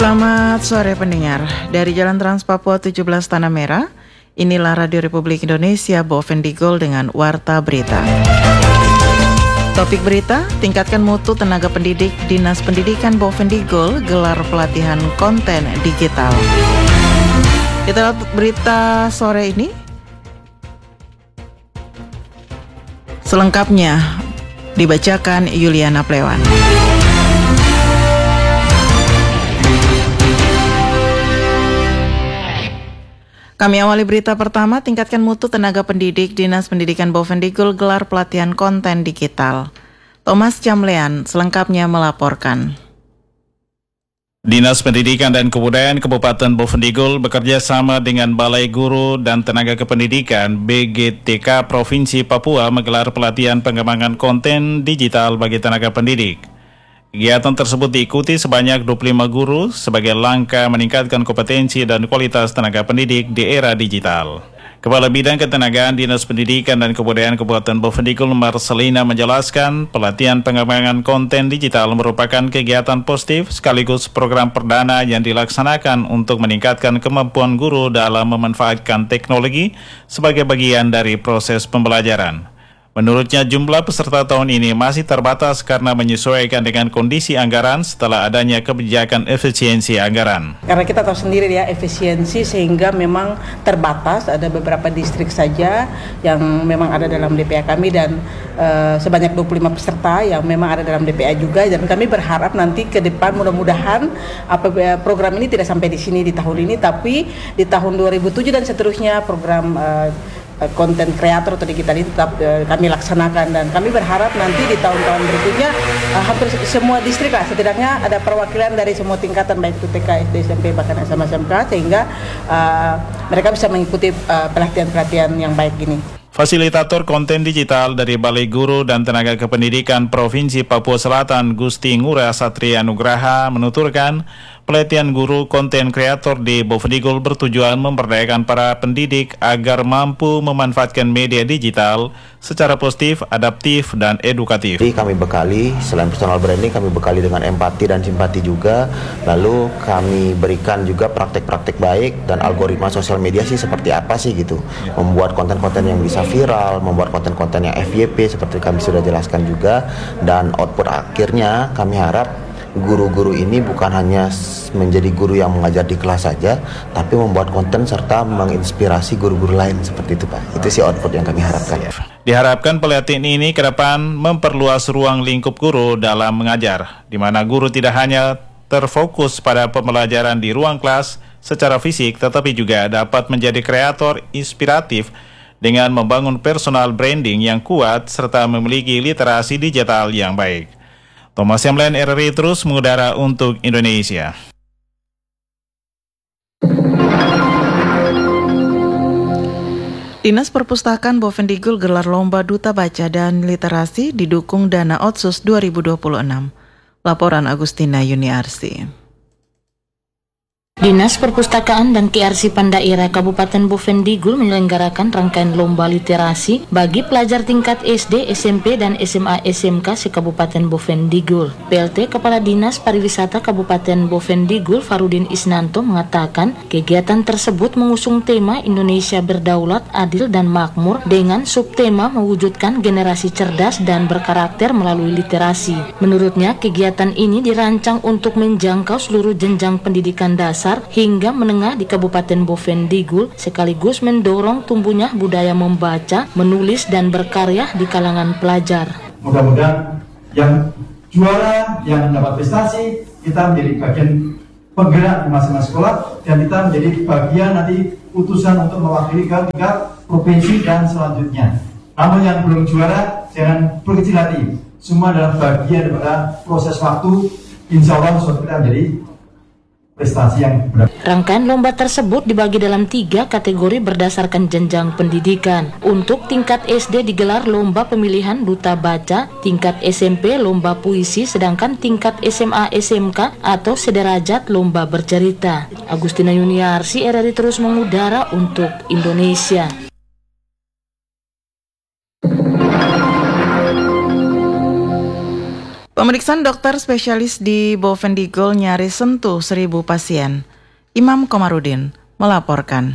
Selamat sore pendengar, dari Jalan Trans Papua 17 Tanah Merah, inilah Radio Republik Indonesia Bovendigul dengan Warta Berita. Topik berita, tingkatkan mutu tenaga pendidik, Dinas Pendidikan Bovendigul gelar pelatihan konten digital. Kita lihat berita sore ini. Selengkapnya dibacakan Yuliana Plewan. Kami awali berita pertama, tingkatkan mutu tenaga pendidik, Dinas Pendidikan Bovendigul gelar pelatihan konten digital. Thomas Jamlean selengkapnya melaporkan. Dinas Pendidikan dan Kebudayaan Kabupaten Bovendigul bekerja sama dengan Balai Guru dan Tenaga Kependidikan BGTK Provinsi Papua menggelar pelatihan pengembangan konten digital bagi tenaga pendidik. Kegiatan tersebut diikuti sebanyak 25 guru sebagai langkah meningkatkan kompetensi dan kualitas tenaga pendidik di era digital. Kepala Bidang Ketenagaan Dinas Pendidikan dan Kebudayaan Kabupaten Bovendigul Marcelina menjelaskan pelatihan pengembangan konten digital merupakan kegiatan positif sekaligus program perdana yang dilaksanakan untuk meningkatkan kemampuan guru dalam memanfaatkan teknologi sebagai bagian dari proses pembelajaran. Menurutnya jumlah peserta tahun ini masih terbatas karena menyesuaikan dengan kondisi anggaran setelah adanya kebijakan efisiensi anggaran. Karena kita tahu sendiri ya efisiensi sehingga memang terbatas, ada beberapa distrik saja yang memang ada dalam DPA kami dan sebanyak 25 peserta yang memang ada dalam DPA juga, dan kami berharap nanti ke depan mudah-mudahan program ini tidak sampai di sini di tahun ini, tapi di tahun 2007 dan seterusnya program konten kreator atau digital ini tetap kami laksanakan, dan kami berharap nanti di tahun-tahun berikutnya hampir semua distrik lah setidaknya ada perwakilan dari semua tingkatan baik itu TK, SD, SMP bahkan SMA, SMK sehingga mereka bisa mengikuti pelatihan-pelatihan yang baik ini. Fasilitator konten digital dari Balai Guru dan Tenaga Kependidikan Provinsi Papua Selatan Gusti Ngurah Satria Nugraha menuturkan pelatihan guru konten kreator di Bovendigul bertujuan memberdayakan para pendidik agar mampu memanfaatkan media digital secara positif, adaptif, dan edukatif. Jadi kami bekali, selain personal branding, kami bekali dengan empati dan simpati juga. Lalu kami berikan juga praktek-praktek baik dan algoritma sosial media sih seperti apa sih gitu. Membuat konten-konten yang bisa viral, membuat konten-konten yang FYP seperti kami sudah jelaskan juga. Dan output akhirnya kami harap guru-guru ini bukan hanya menjadi guru yang mengajar di kelas saja, tapi membuat konten serta menginspirasi guru-guru lain seperti itu Pak. Itu sih output yang kami harapkan. Diharapkan pelatihan ini ke depan memperluas ruang lingkup guru dalam mengajar, di mana guru tidak hanya terfokus pada pembelajaran di ruang kelas secara fisik, tetapi juga dapat menjadi kreator inspiratif dengan membangun personal branding yang kuat serta memiliki literasi digital yang baik. Thomas Jamlean, RRI terus mengudara untuk Indonesia. Dinas Perpustakaan Bovendigul gelar lomba duta baca dan literasi didukung dana Otsus 2026. Laporan Agustina Yuniarsi. Dinas Perpustakaan dan Kearsipan Daerah Kabupaten Bovendigul menyelenggarakan rangkaian lomba literasi bagi pelajar tingkat SD, SMP, dan SMA SMK se-Kabupaten Bovendigul. PLT Kepala Dinas Pariwisata Kabupaten Bovendigul Farudin Isnanto mengatakan kegiatan tersebut mengusung tema Indonesia Berdaulat, Adil, dan Makmur dengan subtema mewujudkan generasi cerdas dan berkarakter melalui literasi. Menurutnya, kegiatan ini dirancang untuk menjangkau seluruh jenjang pendidikan dasar hingga menengah di Kabupaten Bovendigul sekaligus mendorong tumbuhnya budaya membaca, menulis, dan berkarya di kalangan pelajar. Mudah-mudahan yang juara, yang dapat prestasi, kita menjadi bagian penggerak di masing-masing sekolah dan kita menjadi bagian nanti utusan untuk mewakili ke tingkat provinsi dan selanjutnya. Namun yang belum juara jangan berkecil hati, semua adalah bagian daripada proses waktu. Insya Allah suatu kita menjadi prestasi yang benar. Rangkaian lomba tersebut dibagi dalam 3 kategori berdasarkan jenjang pendidikan. Untuk tingkat SD digelar lomba pemilihan duta baca, tingkat SMP lomba puisi, sedangkan tingkat SMA SMK atau sederajat lomba bercerita. Agustina Yuniarsi, RRI terus mengudara untuk Indonesia. Pemeriksaan dokter spesialis di Bovendigul nyaris sentuh 1.000 pasien. Imam Komarudin melaporkan.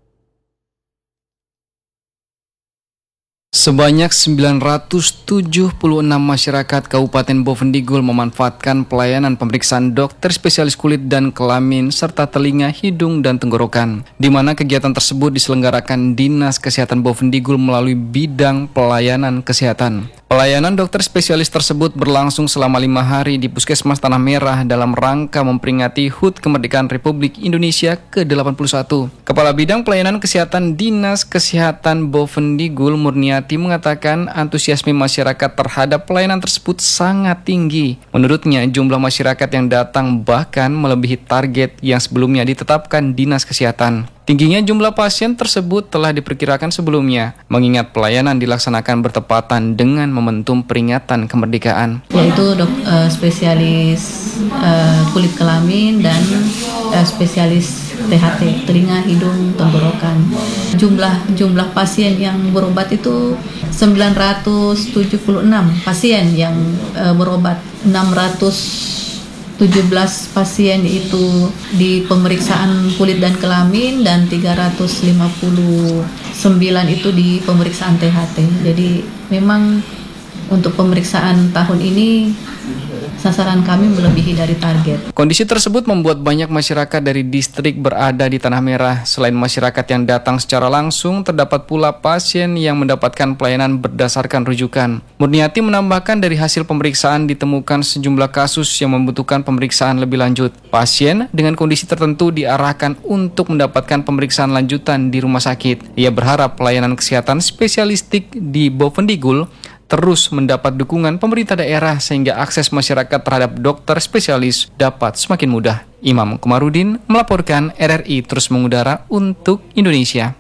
Sebanyak 976 masyarakat Kabupaten Bovendigul memanfaatkan pelayanan pemeriksaan dokter spesialis kulit dan kelamin serta telinga, hidung, dan tenggorokan, di mana kegiatan tersebut diselenggarakan Dinas Kesehatan Bovendigul melalui bidang pelayanan kesehatan. Pelayanan dokter spesialis tersebut berlangsung selama 5 hari di Puskesmas Tanah Merah dalam rangka memperingati HUT Kemerdekaan Republik Indonesia ke-81. Kepala Bidang Pelayanan Kesehatan Dinas Kesehatan Bovendigul Murniati mengatakan antusiasme masyarakat terhadap pelayanan tersebut sangat tinggi. Menurutnya, jumlah masyarakat yang datang bahkan melebihi target yang sebelumnya ditetapkan Dinas Kesehatan. Tingginya jumlah pasien tersebut telah diperkirakan sebelumnya, mengingat pelayanan dilaksanakan bertepatan dengan momentum peringatan kemerdekaan. Yaitu spesialis kulit kelamin dan spesialis THT, telinga, hidung, tenggorokan. Jumlah pasien yang berobat itu 976 pasien yang berobat, 617 pasien itu di pemeriksaan kulit dan kelamin dan 359 itu di pemeriksaan THT. Jadi memang untuk pemeriksaan tahun ini sasaran kami melebihi dari target. Kondisi tersebut membuat banyak masyarakat dari distrik berada di Tanah Merah. Selain masyarakat yang datang secara langsung, terdapat pula pasien yang mendapatkan pelayanan berdasarkan rujukan. Murniati menambahkan dari hasil pemeriksaan ditemukan sejumlah kasus yang membutuhkan pemeriksaan lebih lanjut. Pasien dengan kondisi tertentu diarahkan untuk mendapatkan pemeriksaan lanjutan di rumah sakit. Ia berharap pelayanan kesehatan spesialistik di Bovendigul terus mendapat dukungan pemerintah daerah sehingga akses masyarakat terhadap dokter spesialis dapat semakin mudah. Imam Komarudin melaporkan, RRI terus mengudara untuk Indonesia.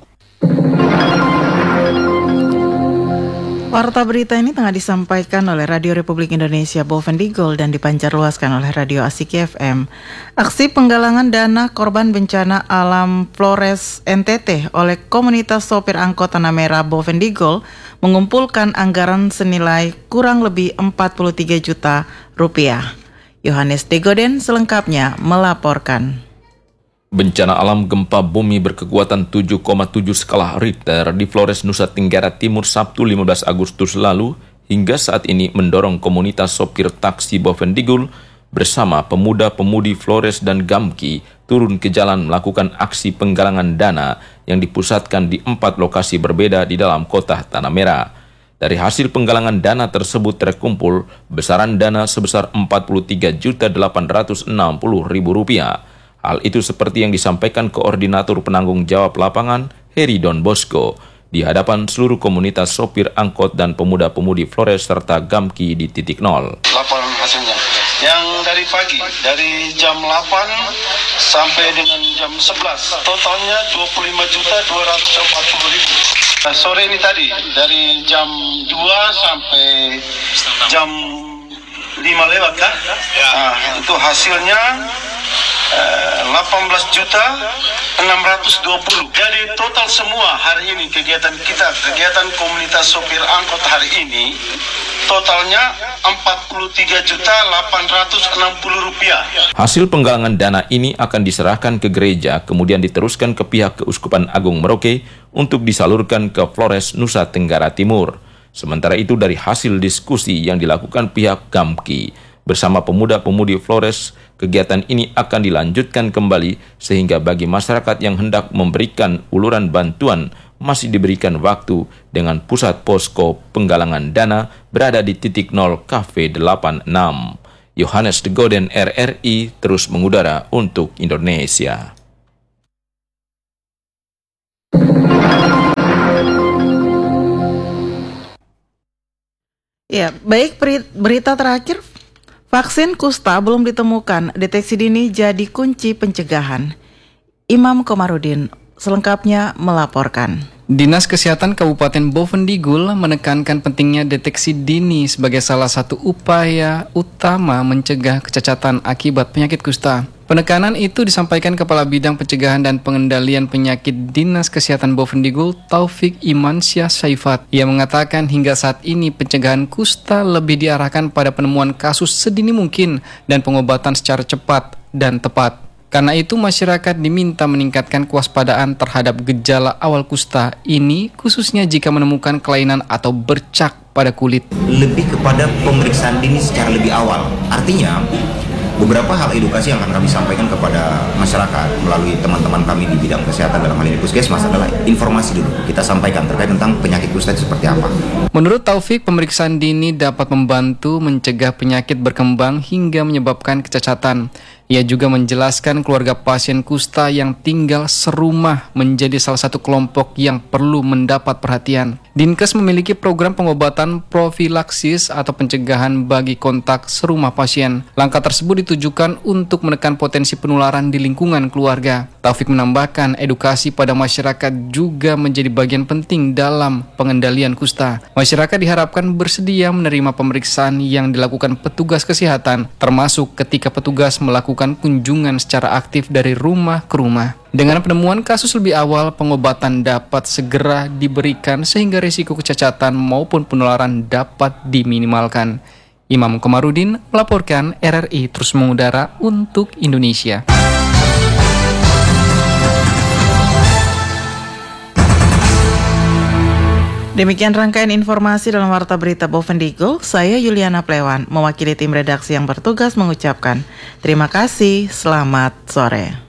Warta berita ini tengah disampaikan oleh Radio Republik Indonesia Bovendigul dan dipancarluaskan oleh Radio Asik FM. Aksi penggalangan dana korban bencana alam Flores NTT oleh komunitas sopir angkot Tanah Merah Bovendigul mengumpulkan anggaran senilai kurang lebih 43 juta rupiah. Yohanes Degoden selengkapnya melaporkan. Bencana alam gempa bumi berkekuatan 7,7 skala Richter di Flores, Nusa Tenggara Timur Sabtu 15 Agustus lalu hingga saat ini mendorong komunitas sopir taksi Bovendigul bersama pemuda-pemudi Flores dan Gamki turun ke jalan melakukan aksi penggalangan dana yang dipusatkan di 4 lokasi berbeda di dalam kota Tanah Merah. Dari hasil penggalangan dana tersebut terkumpul besaran dana sebesar Rp43.860.000. Hal itu seperti yang disampaikan Koordinator Penanggung Jawab Lapangan, Heri Don Bosco, di hadapan seluruh komunitas sopir angkot dan pemuda-pemudi Flores serta Gamki di titik nol. Laporan hasilnya, yang dari pagi, dari jam 8 sampai dengan jam 11, totalnya 25.240.000. Sore ini tadi, dari jam 2 sampai jam 5 lewat kan? Ya. Nah, itu hasilnya 18.620. Jadi total semua hari ini kegiatan kita, kegiatan komunitas sopir angkot hari ini totalnya Rp43.860.000. Hasil penggalangan dana ini akan diserahkan ke gereja, kemudian diteruskan ke pihak Keuskupan Agung Merauke untuk disalurkan ke Flores, Nusa Tenggara Timur. Sementara itu dari hasil diskusi yang dilakukan pihak Gamki bersama pemuda-pemudi Flores, kegiatan ini akan dilanjutkan kembali sehingga bagi masyarakat yang hendak memberikan uluran bantuan masih diberikan waktu dengan pusat posko penggalangan dana berada di titik nol Cafe 86. Yohanes Degoden, RRI terus mengudara untuk Indonesia. Ya, baik, berita terakhir. Vaksin kusta belum ditemukan, deteksi dini jadi kunci pencegahan. Imam Komarudin selengkapnya melaporkan. Dinas Kesehatan Kabupaten Bovendigul menekankan pentingnya deteksi dini sebagai salah satu upaya utama mencegah kecacatan akibat penyakit kusta. Penekanan itu disampaikan Kepala Bidang Pencegahan dan Pengendalian Penyakit Dinas Kesehatan Bovendigul, Taufik Imansyah Saifat. Ia mengatakan hingga saat ini pencegahan kusta lebih diarahkan pada penemuan kasus sedini mungkin dan pengobatan secara cepat dan tepat. Karena itu masyarakat diminta meningkatkan kewaspadaan terhadap gejala awal kusta ini, khususnya jika menemukan kelainan atau bercak pada kulit. Lebih kepada pemeriksaan dini secara lebih awal. Artinya, beberapa hal edukasi yang akan kami sampaikan kepada masyarakat melalui teman-teman kami di bidang kesehatan, dalam hal ini Puskesmas, adalah informasi dulu kita sampaikan terkait tentang penyakit kusta itu seperti apa. Menurut Taufik, pemeriksaan dini dapat membantu mencegah penyakit berkembang hingga menyebabkan kecacatan. Ia juga menjelaskan keluarga pasien kusta yang tinggal serumah menjadi salah satu kelompok yang perlu mendapat perhatian. Dinkes memiliki program pengobatan profilaksis atau pencegahan bagi kontak serumah pasien. Langkah tersebut ditujukan untuk menekan potensi penularan di lingkungan keluarga. Taufik menambahkan, edukasi pada masyarakat juga menjadi bagian penting dalam pengendalian kusta. Masyarakat diharapkan bersedia menerima pemeriksaan yang dilakukan petugas kesehatan, termasuk ketika petugas melakukan kunjungan secara aktif dari rumah ke rumah. Dengan penemuan kasus lebih awal, pengobatan dapat segera diberikan sehingga risiko kecacatan maupun penularan dapat diminimalkan. Imam Komarudin melaporkan, RRI terus mengudara untuk Indonesia. Demikian rangkaian informasi dalam Warta Berita Bovendigul. Saya Yuliana Plewan, mewakili tim redaksi yang bertugas mengucapkan terima kasih, selamat sore.